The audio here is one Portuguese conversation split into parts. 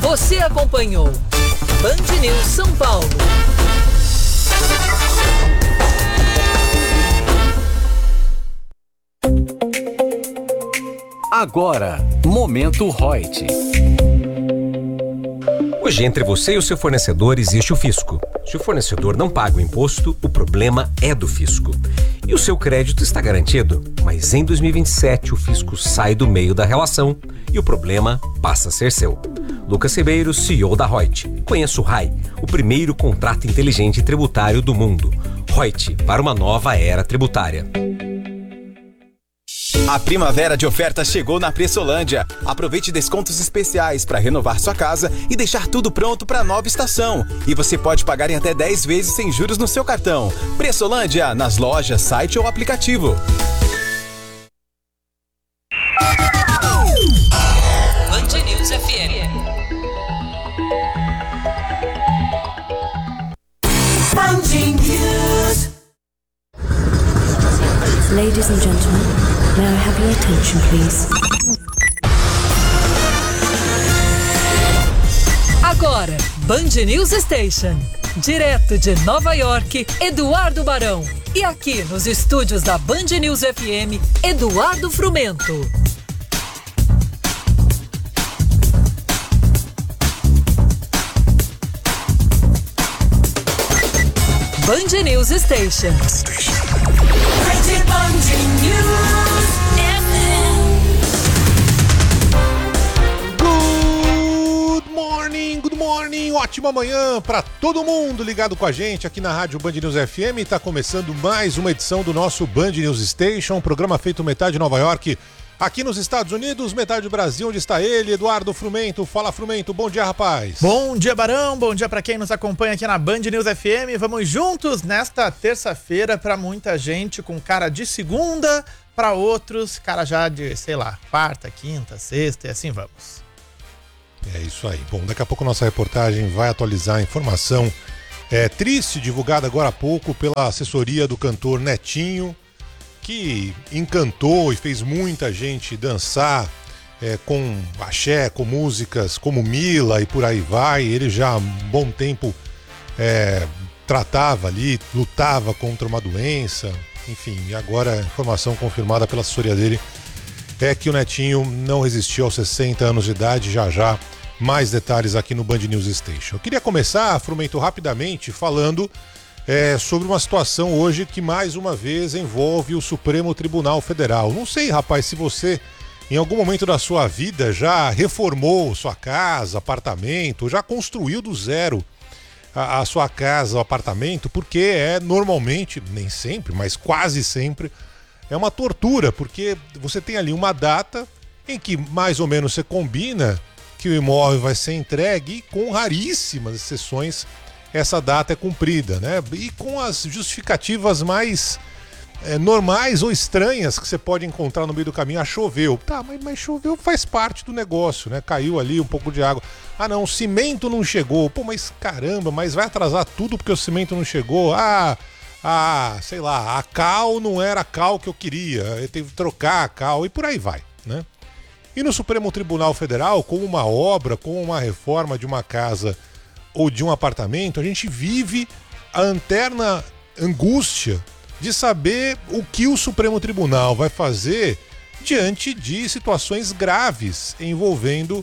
Você acompanhou Band News São Paulo. Agora, Momento Reut. Hoje, entre você e o seu fornecedor existe o fisco. Se o fornecedor não paga o imposto, o problema é do fisco. E o seu crédito está garantido, mas em 2027 o fisco sai do meio da relação e o problema passa a ser seu. Lucas Ribeiro, CEO da Reut. Conheça o RAI, o primeiro contrato inteligente tributário do mundo. Reut, para uma nova era tributária. A primavera de ofertas chegou na Pressolândia. Aproveite descontos especiais para renovar sua casa e deixar tudo pronto para a nova estação. E você pode pagar em até 10 vezes sem juros no seu cartão. Pressolândia, nas lojas, site ou aplicativo. Band News FM. Band News. Ladies and gentlemen, may I have your attention, please? Agora, Band News Station. Direto de Nova York, Eduardo Barão. E aqui nos estúdios da Band News FM, Eduardo Frumento. Band News Station. Good morning, ótima manhã para todo mundo ligado com a gente aqui na Rádio Band News FM. Está começando mais uma edição do nosso Band News Station, programa feito metade Nova York, aqui nos Estados Unidos, metade Brasil, onde está ele, Eduardo Frumento. Fala, Frumento, bom dia, rapaz. Bom dia, Barão, bom dia para quem nos acompanha aqui na Band News FM. Vamos juntos nesta terça-feira, para muita gente com cara de segunda, para outros cara já de, sei lá, quarta, quinta, sexta e assim vamos. É isso aí. Bom, daqui a pouco nossa reportagem vai atualizar a informação triste, divulgada agora há pouco pela assessoria do cantor Netinho, que encantou e fez muita gente dançar com axé, com músicas como Mila e por aí vai. Ele já há um bom tempo tratava ali, lutava contra uma doença, enfim, e agora a informação confirmada pela assessoria dele é que o Netinho não resistiu aos 60 anos de idade. Já mais detalhes aqui no Band News Station. Eu queria começar, Frumento, rapidamente falando sobre uma situação hoje que mais uma vez envolve o Supremo Tribunal Federal. Não sei, rapaz, se você em algum momento da sua vida já reformou sua casa, apartamento, já construiu do zero a sua casa, o apartamento, porque normalmente, nem sempre, mas quase sempre, é uma tortura, porque você tem ali uma data em que mais ou menos você combina que o imóvel vai ser entregue e, com raríssimas exceções, essa data é cumprida, né? E com as justificativas mais normais ou estranhas que você pode encontrar no meio do caminho. Choveu. Tá, mas choveu, faz parte do negócio, né? Caiu ali um pouco de água. Ah, não, o cimento não chegou. Pô, mas caramba, mas vai atrasar tudo porque o cimento não chegou. Sei lá, a cal não era a cal que eu queria. Eu teve que trocar a cal e por aí vai, né? E no Supremo Tribunal Federal, como uma obra, como uma reforma de uma casa ou de um apartamento, a gente vive a eterna angústia de saber o que o Supremo Tribunal vai fazer diante de situações graves envolvendo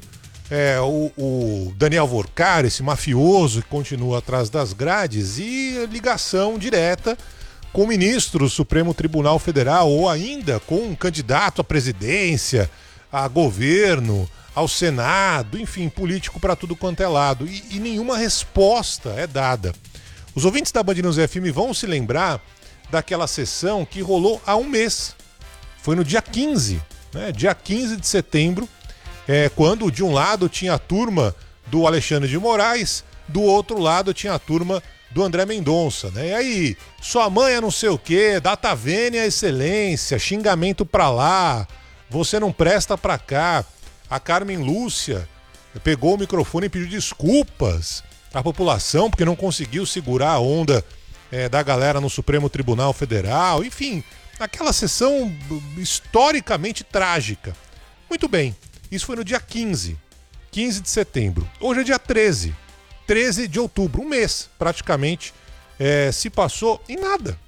o Daniel Vorcar, esse mafioso que continua atrás das grades, e ligação direta com o ministro do Supremo Tribunal Federal, ou ainda com um candidato à presidência, a governo, ao Senado, enfim, político para tudo quanto é lado. E nenhuma resposta é dada. Os ouvintes da Band News FM vão se lembrar daquela sessão que rolou há um mês. Foi no dia 15, né? Dia 15 de setembro, quando de um lado tinha a turma do Alexandre de Moraes, do outro lado tinha a turma do André Mendonça, né? E aí, sua mãe é não sei o quê, data vênia excelência, xingamento pra lá, você não presta pra cá. A Carmen Lúcia pegou o microfone e pediu desculpas à população porque não conseguiu segurar a onda da galera no Supremo Tribunal Federal. Enfim, aquela sessão historicamente trágica. Muito bem, isso foi no dia 15 15 de setembro. Hoje é dia 13 de outubro, um mês praticamente se passou e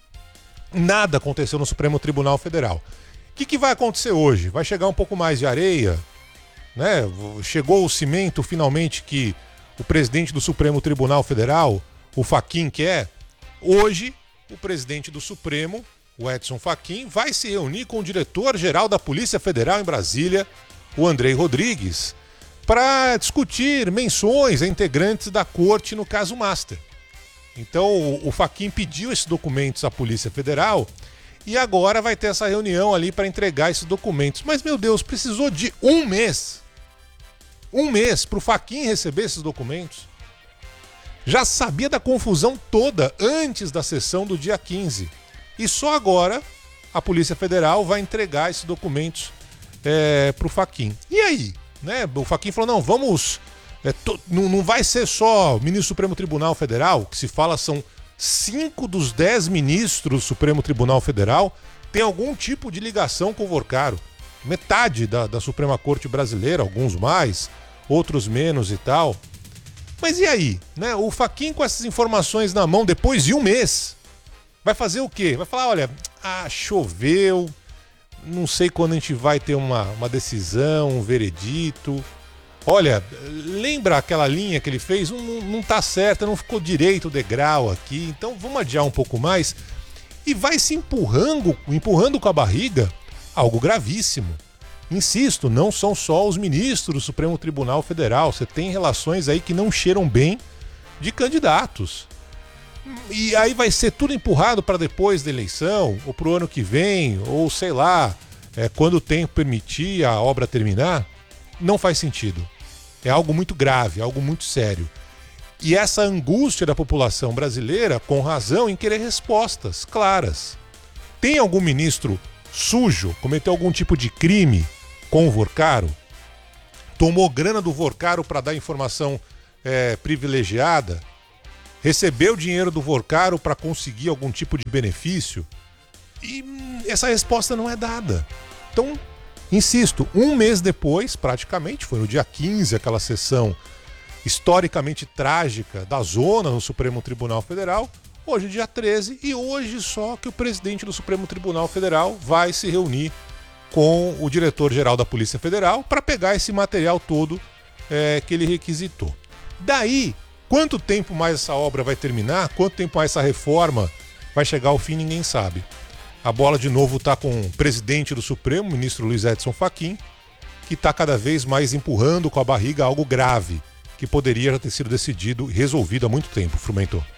nada aconteceu no Supremo Tribunal Federal. O que vai acontecer hoje? Vai chegar um pouco mais de areia, né? Chegou o cimento finalmente que o presidente do Supremo Tribunal Federal, o Fachin, quer. Hoje, o presidente do Supremo, o Edson Fachin, vai se reunir com o diretor-geral da Polícia Federal em Brasília, o Andrei Rodrigues, para discutir menções a integrantes da corte no caso Master. Então o Fachin pediu esses documentos à Polícia Federal e agora vai ter essa reunião ali para entregar esses documentos. Mas, meu Deus, precisou de um mês para o Fachin receber esses documentos. Já sabia da confusão toda antes da sessão do dia 15. E só agora a Polícia Federal vai entregar esses documentos para o Fachin. E aí? Né? O Fachin falou, não, vamos... não vai ser só o ministro do Supremo Tribunal Federal, que se fala são 5 dos 10 ministros do Supremo Tribunal Federal, tem algum tipo de ligação com o Vorcaro. Metade da Suprema Corte Brasileira, alguns mais, outros menos e tal. Mas e aí? Né? O Fachin com essas informações na mão, depois de um mês, vai fazer o quê? Vai falar, olha, choveu, não sei quando a gente vai ter uma decisão, um veredito. Olha, lembra aquela linha que ele fez? Não tá certa, não ficou direito o degrau aqui, então vamos adiar um pouco mais. E vai se empurrando com a barriga, algo gravíssimo. Insisto, não são só os ministros do Supremo Tribunal Federal, você tem relações aí que não cheiram bem de candidatos. E aí vai ser tudo empurrado para depois da eleição, ou para o ano que vem, ou sei lá, quando o tempo permitir a obra terminar. Não faz sentido. É algo muito grave, algo muito sério. E essa angústia da população brasileira, com razão, em querer respostas claras. Tem algum ministro sujo, cometeu algum tipo de crime com o Vorcaro? Tomou grana do Vorcaro para dar informação privilegiada? Recebeu dinheiro do Vorcaro para conseguir algum tipo de benefício? E essa resposta não é dada. Então, insisto, um mês depois, praticamente, foi no dia 15, aquela sessão historicamente trágica da zona no Supremo Tribunal Federal, hoje dia 13, e hoje só que o presidente do Supremo Tribunal Federal vai se reunir com o diretor-geral da Polícia Federal para pegar esse material todo que ele requisitou. Daí, quanto tempo mais essa obra vai terminar, quanto tempo mais essa reforma vai chegar ao fim, ninguém sabe. A bola de novo está com o presidente do Supremo, o ministro Luiz Edson Fachin, que está cada vez mais empurrando com a barriga algo grave, que poderia já ter sido decidido e resolvido há muito tempo, Frumento.